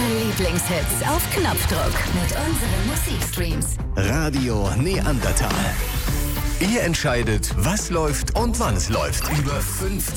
Lieblingshits auf Knopfdruck mit unseren Musikstreams. Radio Neandertal. Ihr entscheidet, was läuft und wann es läuft. Über 50